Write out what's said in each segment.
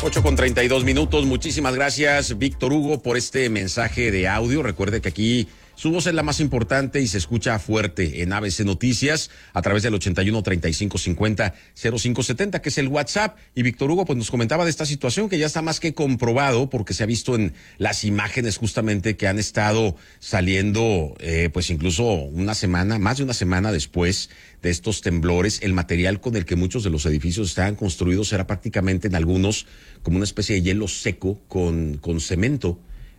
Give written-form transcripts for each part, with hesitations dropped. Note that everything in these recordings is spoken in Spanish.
8:32. Muchísimas gracias, Víctor Hugo, por este mensaje de audio. Recuerde que aquí su voz es la más importante y se escucha fuerte en ABC Noticias a través del 81-3550-0570, que es el WhatsApp. Y Víctor Hugo pues nos comentaba de esta situación que ya está más que comprobado porque se ha visto en las imágenes justamente que han estado saliendo pues incluso más de una semana después de estos temblores. El material con el que muchos de los edificios estaban construidos era prácticamente en algunos como una especie de hielo seco con cemento.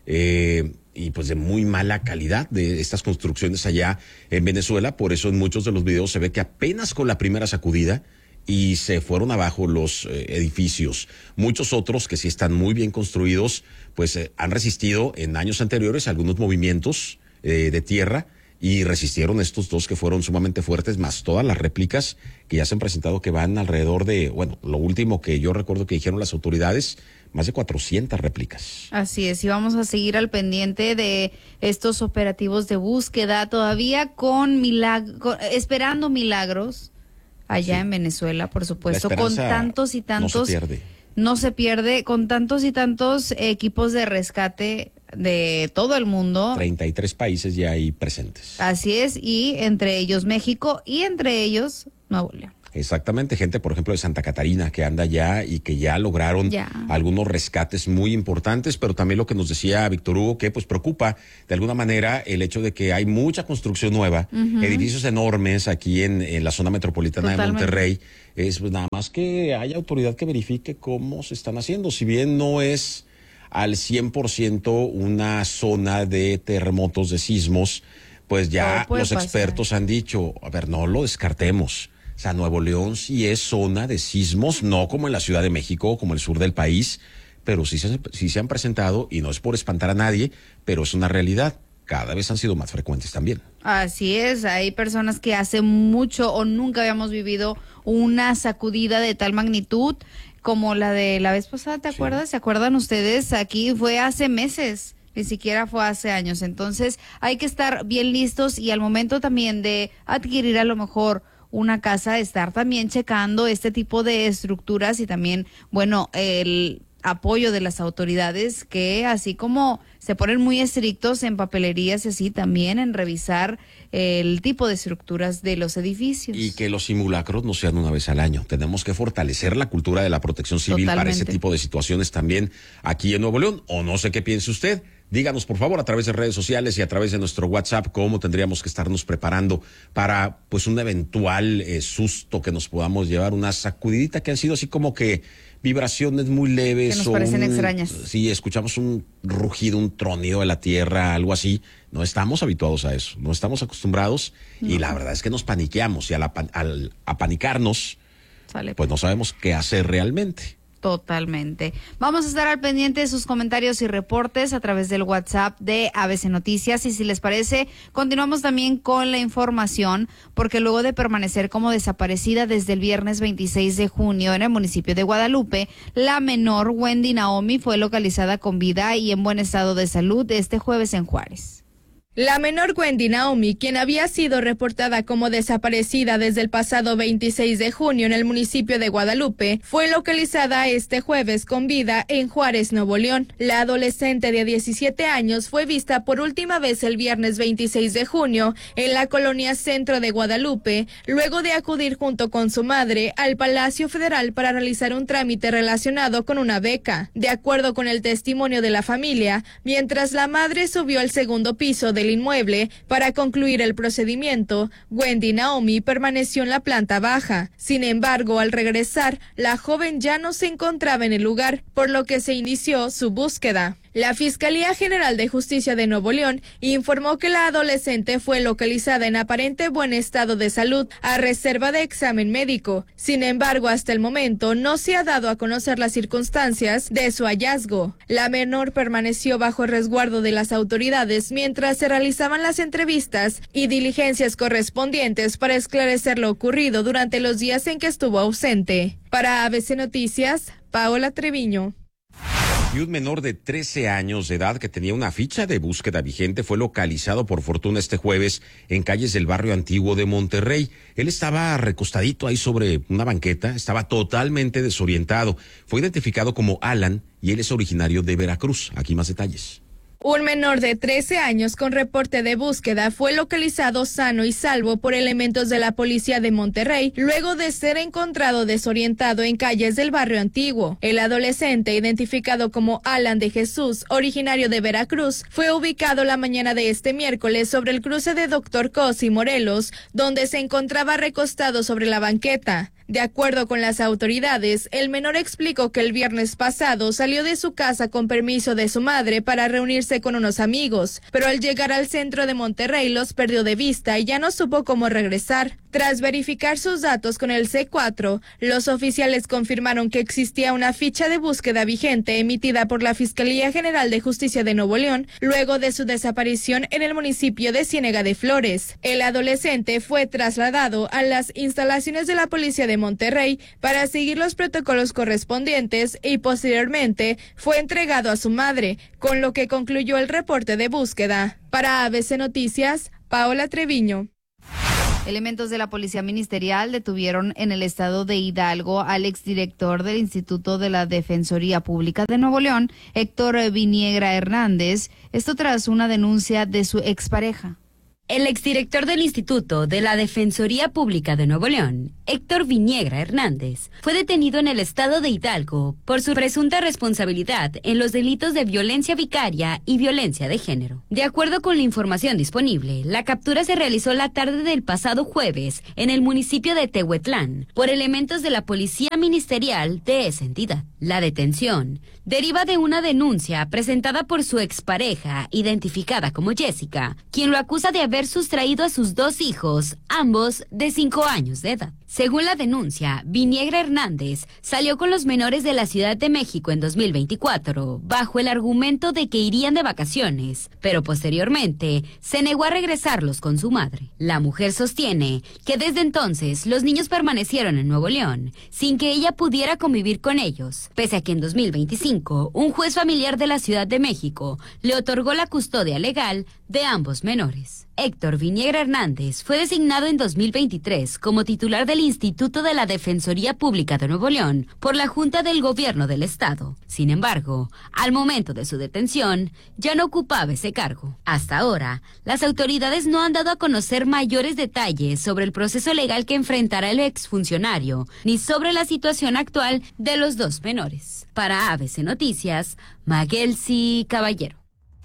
Y pues de muy mala calidad de estas construcciones allá en Venezuela. Por eso en muchos de los videos se ve que apenas con la primera sacudida y se fueron abajo los edificios. Muchos otros que sí están muy bien construidos pues han resistido en años anteriores algunos movimientos de tierra y resistieron estos dos que fueron sumamente fuertes, más todas las réplicas que ya se han presentado, que van alrededor de, bueno, lo último que yo recuerdo que dijeron las autoridades, más de 400 réplicas. Así es, y vamos a seguir al pendiente de estos operativos de búsqueda, todavía esperando milagros allá en Venezuela, por supuesto, con tantos y tantos. No se pierde. No se pierde, con tantos y tantos equipos de rescate de todo el mundo. 33 países ya ahí presentes. Así es, y entre ellos México y entre ellos Nuevo León. Exactamente, gente, por ejemplo, de Santa Catarina que anda allá y que ya lograron algunos rescates muy importantes, pero también lo que nos decía Víctor Hugo, que pues preocupa de alguna manera el hecho de que hay mucha construcción nueva, edificios enormes aquí en la zona metropolitana de Monterrey. Es pues nada más que haya autoridad que verifique cómo se están haciendo, si bien no es al 100% una zona de terremotos, de sismos, pues ya los expertos han dicho, a ver, no lo descartemos. O sea, Nuevo León sí es zona de sismos, no como en la Ciudad de México, como el sur del país, pero sí se han presentado, y no es por espantar a nadie, pero es una realidad. Cada vez han sido más frecuentes también. Así es, hay personas que hace mucho o nunca habíamos vivido una sacudida de tal magnitud como la de la vez pasada, ¿te acuerdas? ¿Se acuerdan ustedes? Aquí fue hace meses. Ni siquiera fue hace años. Entonces hay que estar bien listos y al momento también de adquirir a lo mejor una casa, estar también checando este tipo de estructuras y también, bueno, el apoyo de las autoridades que así como se ponen muy estrictos en papelerías y así también en revisar el tipo de estructuras de los edificios. Y que los simulacros no sean una vez al año. Tenemos que fortalecer la cultura de la protección civil para ese tipo de situaciones también aquí en Nuevo León. O no sé qué piense usted. Díganos, por favor, a través de redes sociales y a través de nuestro WhatsApp, cómo tendríamos que estarnos preparando para pues un eventual susto que nos podamos llevar, una sacudidita que han sido así como que vibraciones muy leves. Que nos parecen extrañas. Sí, escuchamos un rugido, un tronido de la tierra, algo así. No estamos habituados a eso, no estamos acostumbrados y la verdad es que nos paniqueamos y al apanicarnos, pues no sabemos qué hacer realmente. Totalmente. Vamos a estar al pendiente de sus comentarios y reportes a través del WhatsApp de ABC Noticias y si les parece, continuamos también con la información porque luego de permanecer como desaparecida desde el viernes 26 de junio en el municipio de Guadalupe, la menor Wendy Naomi fue localizada con vida y en buen estado de salud este jueves en Juárez. La menor Wendy Naomi, quien había sido reportada como desaparecida desde el pasado 26 de junio en el municipio de Guadalupe, fue localizada este jueves con vida en Juárez, Nuevo León. La adolescente de 17 años fue vista por última vez el viernes 26 de junio en la colonia Centro de Guadalupe, luego de acudir junto con su madre al Palacio Federal para realizar un trámite relacionado con una beca. De acuerdo con el testimonio de la familia, mientras la madre subió al segundo piso del inmueble para concluir el procedimiento, Wendy Naomi permaneció en la planta baja. Sin embargo, al regresar, la joven ya no se encontraba en el lugar, por lo que se inició su búsqueda. La Fiscalía General de Justicia de Nuevo León informó que la adolescente fue localizada en aparente buen estado de salud a reserva de examen médico. Sin embargo, hasta el momento no se ha dado a conocer las circunstancias de su hallazgo. La menor permaneció bajo el resguardo de las autoridades mientras se realizaban las entrevistas y diligencias correspondientes para esclarecer lo ocurrido durante los días en que estuvo ausente. Para ABC Noticias, Paola Treviño. Y un menor de 13 años de edad que tenía una ficha de búsqueda vigente fue localizado por fortuna este jueves en calles del barrio antiguo de Monterrey. Él estaba recostadito ahí sobre una banqueta, estaba totalmente desorientado. Fue identificado como Alan y él es originario de Veracruz. Aquí más detalles. Un menor de 13 años con reporte de búsqueda fue localizado sano y salvo por elementos de la policía de Monterrey luego de ser encontrado desorientado en calles del barrio antiguo. El adolescente, identificado como Alan de Jesús, originario de Veracruz, fue ubicado la mañana de este miércoles sobre el cruce de Dr. Cos y Morelos, donde se encontraba recostado sobre la banqueta. De acuerdo con las autoridades, el menor explicó que el viernes pasado salió de su casa con permiso de su madre para reunirse con unos amigos, pero al llegar al centro de Monterrey los perdió de vista y ya no supo cómo regresar. Tras verificar sus datos con el C4, los oficiales confirmaron que existía una ficha de búsqueda vigente emitida por la Fiscalía General de Justicia de Nuevo León luego de su desaparición en el municipio de Ciénega de Flores. El adolescente fue trasladado a las instalaciones de la Policía de Monterrey para seguir los protocolos correspondientes y posteriormente fue entregado a su madre, con lo que concluyó el reporte de búsqueda. Para ABC Noticias, Paola Treviño. Elementos de la Policía Ministerial detuvieron en el estado de Hidalgo al exdirector del Instituto de la Defensoría Pública de Nuevo León, Héctor Viniegra Hernández, esto tras una denuncia de su expareja. El exdirector del Instituto de la Defensoría Pública de Nuevo León, Héctor Viniegra Hernández, fue detenido en el estado de Hidalgo por su presunta responsabilidad en los delitos de violencia vicaria y violencia de género. De acuerdo con la información disponible, la captura se realizó la tarde del pasado jueves en el municipio de Tehuetlán por elementos de la Policía Ministerial de esa entidad. La detención deriva de una denuncia presentada por su expareja, identificada como Jessica, quien lo acusa de haber sustraído a sus 2 hijos, ambos de 5 años de edad. Según la denuncia, Viniegra Hernández salió con los menores de la Ciudad de México en 2024 bajo el argumento de que irían de vacaciones, pero posteriormente se negó a regresarlos con su madre. La mujer sostiene que desde entonces los niños permanecieron en Nuevo León sin que ella pudiera convivir con ellos, pese a que en 2025 un juez familiar de la Ciudad de México le otorgó la custodia legal de ambos menores. Héctor Viniegra Hernández fue designado en 2023 como titular del Instituto de la Defensoría Pública de Nuevo León por la Junta del Gobierno del Estado. Sin embargo, al momento de su detención, ya no ocupaba ese cargo. Hasta ahora, las autoridades no han dado a conocer mayores detalles sobre el proceso legal que enfrentará el exfuncionario, ni sobre la situación actual de los 2 menores. Para ABC Noticias, Maguelsi Caballero.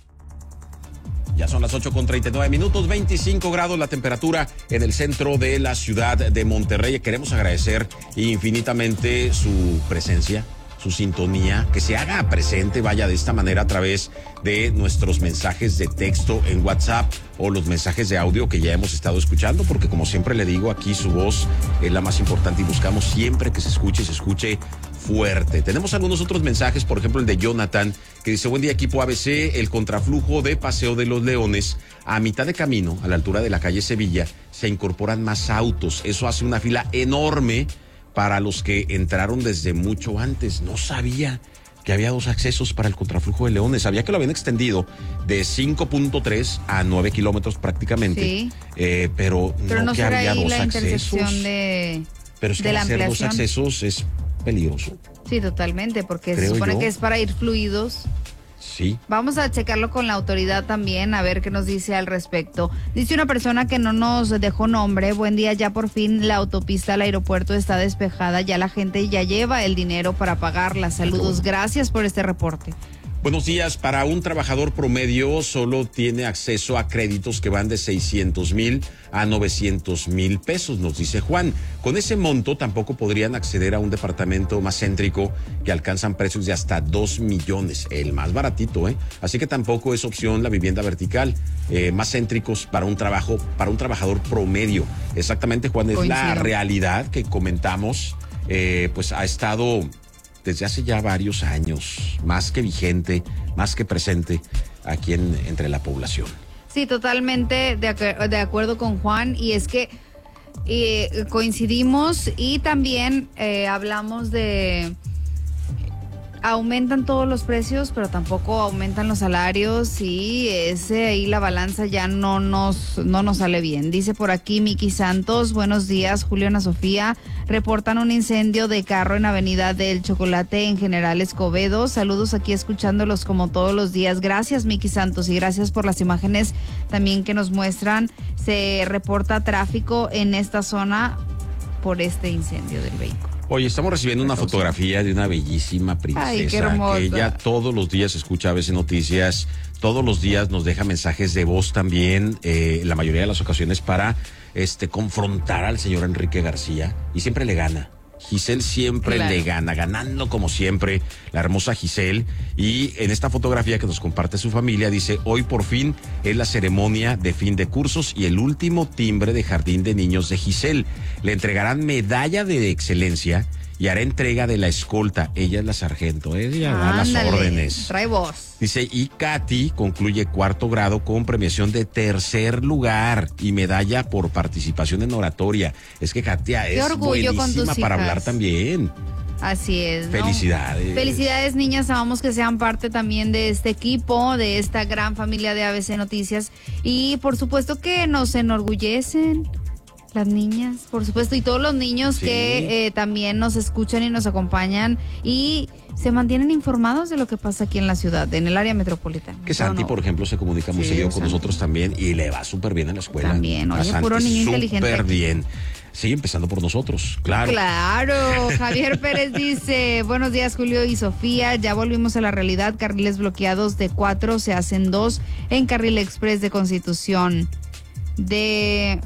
Ya son las 8:39, 25 grados la temperatura en el centro de la ciudad de Monterrey. Queremos agradecer infinitamente su presencia, su sintonía, que se haga presente, vaya de esta manera a través de nuestros mensajes de texto en WhatsApp o los mensajes de audio que ya hemos estado escuchando, porque como siempre le digo, aquí su voz es la más importante y buscamos siempre que se escuche fuerte. Tenemos algunos otros mensajes, por ejemplo el de Jonathan, que dice: buen día equipo ABC, el contraflujo de Paseo de los Leones, a mitad de camino, a la altura de la calle Sevilla, se incorporan más autos, eso hace una fila enorme para los que entraron desde mucho antes. No sabía que había 2 accesos para el contraflujo de Leones, sabía que lo habían extendido de 5.3 a 9 kilómetros prácticamente, sí. Pero no que había 2 accesos. Pero es que la hacer 2 ampliación. accesos es peligroso. Sí, totalmente, porque se Creo supone yo. que es para ir fluidos. Sí. Vamos a checarlo con la autoridad también, a ver qué nos dice al respecto. Dice una persona que no nos dejó nombre: buen día, ya por fin la autopista al aeropuerto está despejada, ya la gente ya lleva el dinero para pagarla. Saludos, gracias por este reporte. Buenos días. Para un trabajador promedio solo tiene acceso a créditos que van de 600,000 a 900,000 pesos, nos dice Juan. Con ese monto tampoco podrían acceder a un departamento más céntrico que alcanzan precios de hasta 2 millones, el más baratito, ¿eh? Así que tampoco es opción la vivienda vertical, más céntricos para un trabajador promedio. Exactamente, Juan, es Coincido. la realidad que comentamos, pues ha estado desde hace ya varios años, más que vigente, más que presente aquí entre la población. Sí, totalmente de acuerdo con Juan, y es que coincidimos y también hablamos de aumentan todos los precios, pero tampoco aumentan los salarios y ahí la balanza ya no nos sale bien. Dice por aquí Miki Santos, buenos días, Julio, Ana Sofía, reportan un incendio de carro en Avenida del Chocolate en General Escobedo. Saludos aquí escuchándolos como todos los días. Gracias, Miki Santos, y gracias por las imágenes también que nos muestran. Se reporta tráfico en esta zona por este incendio del vehículo. Oye, estamos recibiendo una fotografía de una bellísima princesa. Ay, qué hermosa. Que ella todos los días escucha a veces noticias, todos los días nos deja mensajes de voz también, la mayoría de las ocasiones para confrontar al señor Enrique García, y siempre le gana. Giselle siempre le gana, ganando como siempre, la hermosa Giselle. Y en esta fotografía que nos comparte su familia dice, hoy por fin es la ceremonia de fin de cursos y el último timbre de jardín de niños de Giselle. Le entregarán medalla de excelencia y hará entrega de la escolta. Ella es la sargento, ella da las órdenes. Trae voz. Dice, y Katy concluye 4º grado con premiación de 3er lugar y medalla por participación en oratoria. Es que Katia es buenísima para hablar también. Así es, ¿no? Felicidades. Felicidades, niñas. Amamos que sean parte también de este equipo, de esta gran familia de ABC Noticias. Y por supuesto que nos enorgullecen las niñas, por supuesto, y todos los niños que también nos escuchan y nos acompañan y se mantienen informados de lo que pasa aquí en la ciudad, en el área metropolitana. Que Santi, por ejemplo, se comunica muy seguido con nosotros también y le va súper bien en la escuela. También, oye, puro niño inteligente. Súper bien. Sí, empezando por nosotros, claro. Claro, Javier Pérez dice, buenos días Julio y Sofía, ya volvimos a la realidad, carriles bloqueados de 4 se hacen 2 en Carril Express de Constitución. De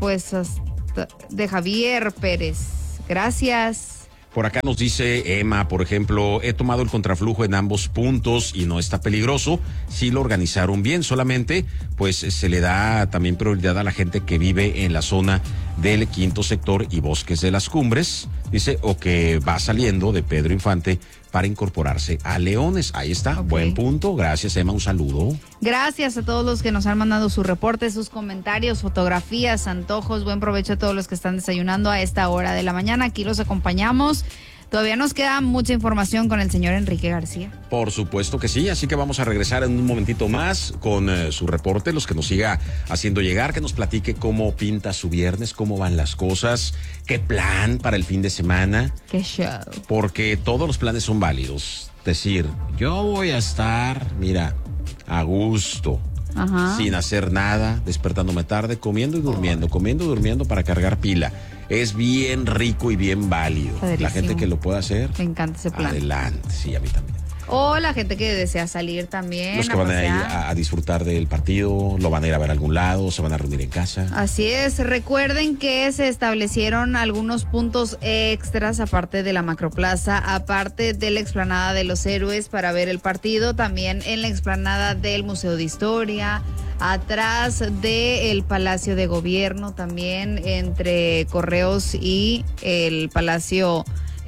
Javier Pérez. Gracias. Por acá nos dice Emma, por ejemplo, he tomado el contraflujo en ambos puntos y no está peligroso. Sí lo organizaron bien, solamente pues se le da también prioridad a la gente que vive en la zona del 5º sector y Bosques de las Cumbres, dice, o que va saliendo de Pedro Infante para incorporarse a Leones. Ahí está, buen punto. Gracias, Emma, un saludo. Gracias a todos los que nos han mandado sus reportes, sus comentarios, fotografías, antojos. Buen provecho a todos los que están desayunando a esta hora de la mañana. Aquí los acompañamos. Todavía nos queda mucha información con el señor Enrique García. Por supuesto que sí, así que vamos a regresar en un momentito más con su reporte, los que nos siga haciendo llegar, que nos platique cómo pinta su viernes, cómo van las cosas, qué plan para el fin de semana. Qué show. Porque todos los planes son válidos. Decir, yo voy a estar, mira, a gusto. Ajá. Sin hacer nada, despertándome tarde, comiendo y durmiendo para cargar pila. Es bien rico y bien válido. La gente que lo pueda hacer. Me encanta ese plan. Adelante, sí, a mí también. O la gente que desea salir también. Los que van a ir a disfrutar del partido, lo van a ir a ver a algún lado, se van a reunir en casa. Así es. Recuerden que se establecieron algunos puntos extras, aparte de la Macroplaza, aparte de la explanada de los Héroes para ver el partido, también en la explanada del Museo de Historia, atrás del Palacio de Gobierno, también entre Correos y el Palacio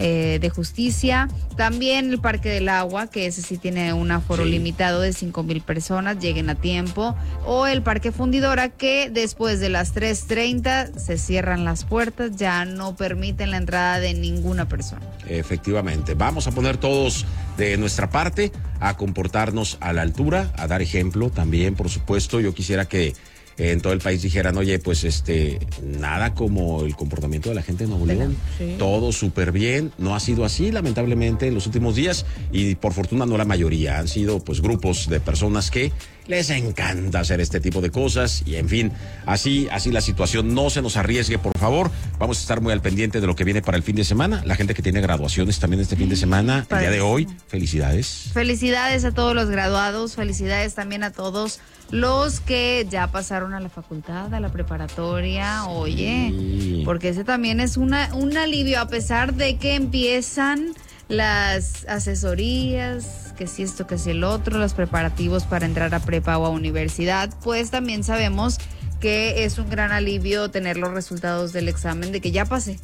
de Justicia, también el Parque del Agua, que ese sí tiene un aforo limitado de 5,000 personas, lleguen a tiempo, o el Parque Fundidora, que después de las 3:30 se cierran las puertas, ya no permiten la entrada de ninguna persona. Efectivamente, vamos a poner todos de nuestra parte a comportarnos a la altura, a dar ejemplo también, por supuesto. Yo quisiera que en todo el país dijeran, oye, pues nada como el comportamiento de la gente de Nuevo León. Sí. Todo súper bien. No ha sido así, lamentablemente, en los últimos días, y por fortuna no la mayoría. Han sido pues grupos de personas que les encanta hacer este tipo de cosas, y en fin, así la situación. No se nos arriesgue, por favor. Vamos a estar muy al pendiente de lo que viene para el fin de semana. La gente que tiene graduaciones también este fin de semana, el día de hoy, felicidades. Felicidades a todos los graduados, felicidades también a todos los que ya pasaron a la facultad, a la preparatoria, sí. Oye, porque ese también es un alivio, a pesar de que empiezan las asesorías, que si esto, que si el otro, los preparativos para entrar a prepa o a universidad, pues también sabemos que es un gran alivio tener los resultados del examen, de que ya pasé,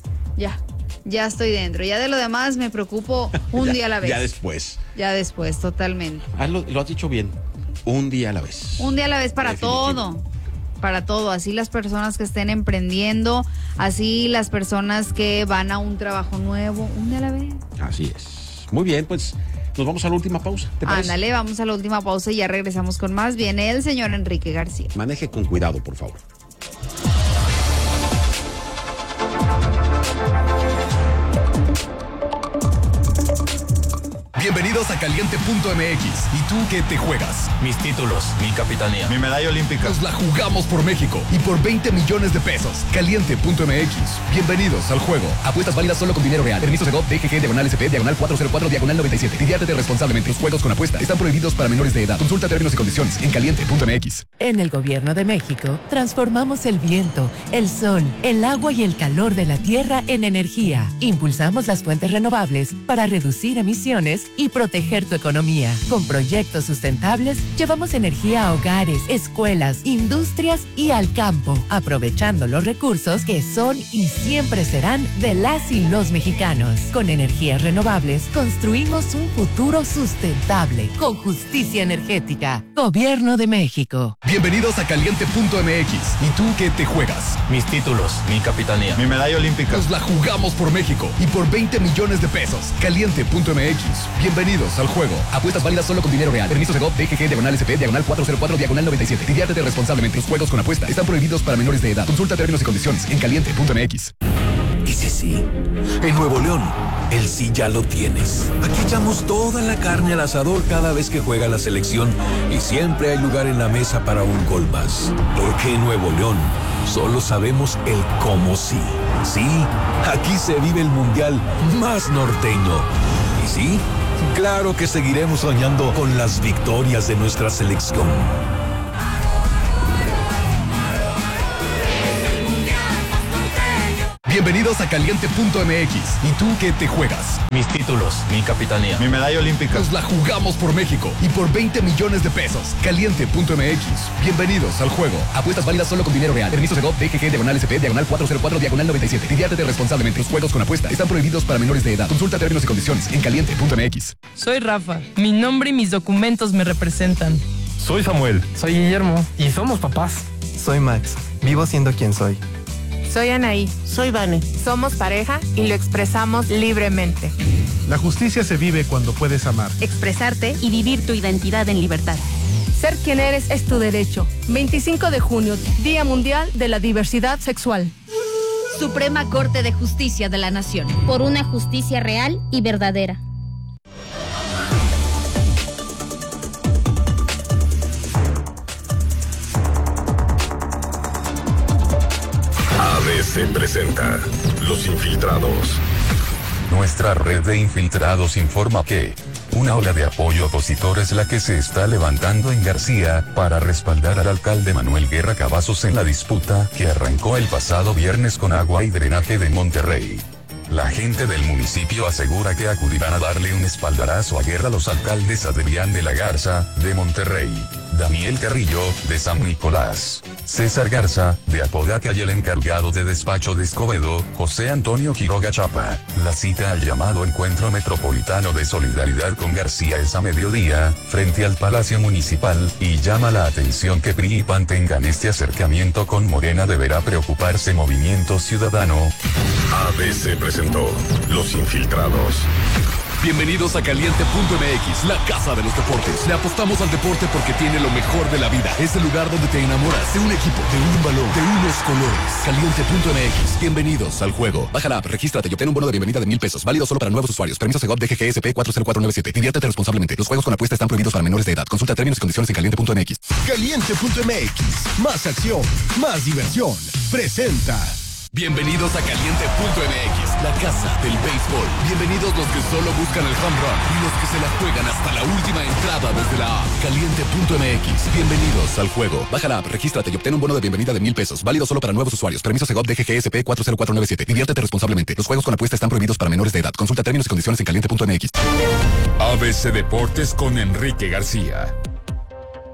ya estoy dentro. Ya de lo demás me preocupo un día a la vez. Ya después, totalmente. Lo has dicho bien. Un día a la vez. Un día a la vez para todo. Para todo. Así las personas que estén emprendiendo, así las personas que van a un trabajo nuevo, un día a la vez. Así es. Muy bien, pues nos vamos a la última pausa. ¿Te parece? Ándale, vamos a la última pausa y ya regresamos con más. Viene el señor Enrique García. Maneje con cuidado, por favor. Bienvenidos a Caliente.mx. ¿Y tú qué te juegas? Mis títulos, mi capitanía, mi medalla olímpica. Nos la jugamos por México y por 20 millones de pesos. Caliente.mx. Bienvenidos al juego. Apuestas válidas solo con dinero real. Permiso Segov, DGG, /SP, /404, /97. Diviértete responsablemente. Los juegos con apuesta están prohibidos para menores de edad. Consulta términos y condiciones en Caliente.mx. En el Gobierno de México, transformamos el viento, el sol, el agua y el calor de la tierra en energía. Impulsamos las fuentes renovables para reducir emisiones y proteger tu economía. Con proyectos sustentables, llevamos energía a hogares, escuelas, industrias y al campo, aprovechando los recursos que son y siempre serán de las y los mexicanos. Con energías renovables, construimos un futuro sustentable, con justicia energética. Gobierno de México. Bienvenidos a Caliente.mx. ¿Y tú qué te juegas? mis títulos, mi capitanía, mi medalla olímpica. Nos la jugamos por México y por 20 millones de pesos. Caliente.mx. Bienvenidos al juego. Apuestas válidas solo con dinero real. Permiso Segov, DGG, /SP, /404, /97. Diviértete responsablemente. Los juegos con apuesta están prohibidos para menores de edad. Consulta términos y condiciones en Caliente.mx. Ese sí. En Nuevo León, el sí ya lo tienes. Aquí echamos toda la carne al asador cada vez que juega la selección y siempre hay lugar en la mesa para un gol más. Porque en Nuevo León solo sabemos el cómo sí. Sí, aquí se vive el mundial más norteño. Y sí, claro que seguiremos soñando con las victorias de nuestra selección. Bienvenidos a Caliente.mx. ¿Y tú qué te juegas? mis títulos, mi capitanía, mi medalla olímpica. Nos la jugamos por México y por 20 millones de pesos. Caliente.mx. Bienvenidos al juego. Apuestas válidas solo con dinero real. Permiso Segov, DGG, /SP, /404, /97. Diviértete responsablemente. Los juegos con apuesta están prohibidos para menores de edad. Consulta términos y condiciones en Caliente.mx. Soy Rafa. Mi nombre y mis documentos me representan. Soy Samuel. Soy Guillermo. Y somos papás. Soy Max. Vivo siendo quien soy. Soy Anaí. Soy Vane. Somos pareja y lo expresamos libremente. La justicia se vive cuando puedes amar, expresarte y vivir tu identidad en libertad. Ser quien eres es tu derecho. 25 de junio, Día Mundial de la Diversidad Sexual. Suprema Corte de Justicia de la Nación. Por una justicia real y verdadera. ABC presenta Los Infiltrados. Nuestra red de infiltrados informa que una ola de apoyo opositor es la que se está levantando en García para respaldar al alcalde Manuel Guerra Cavazos en la disputa que arrancó el pasado viernes con Agua y Drenaje de Monterrey. La gente del municipio asegura que acudirán a darle un espaldarazo a Guerra los alcaldes Adrián de la Garza, de Monterrey, Daniel Carrillo, de San Nicolás, César Garza, de Apodaca y el encargado de despacho de Escobedo, José Antonio Quiroga Chapa. La cita al llamado Encuentro Metropolitano de Solidaridad con García es a mediodía, frente al Palacio Municipal, y llama la atención que PRI y PAN tengan este acercamiento con Morena. Deberá preocuparse Movimiento Ciudadano. ABC presentó Los Infiltrados. Bienvenidos a Caliente.mx, la casa de los deportes. Le apostamos al deporte porque tiene lo mejor de la vida. Es el lugar donde te enamoras de un equipo, de un balón, de unos colores. Caliente.mx. Bienvenidos al juego. Baja la app, regístrate y obtén un bono de bienvenida de 1,000 pesos. Válido solo para nuevos usuarios. Permiso Segov, DGGSP 40497. Diviértete responsablemente. Los juegos con apuesta están prohibidos para menores de edad. Consulta términos y condiciones en Caliente.mx. Caliente.mx. Más acción, más diversión. Presenta. Bienvenidos a Caliente.mx, la casa del béisbol. Bienvenidos los que solo buscan el home run y los que se la juegan hasta la última entrada desde la app. Caliente.mx. Bienvenidos al juego. Baja la app, regístrate y obtén un bono de bienvenida de 1,000 pesos. Válido solo para nuevos usuarios. Permiso Segov, DGGSP 40497. Diviértete responsablemente. Los juegos con apuesta están prohibidos para menores de edad. Consulta términos y condiciones en Caliente.mx. ABC Deportes con Enrique García.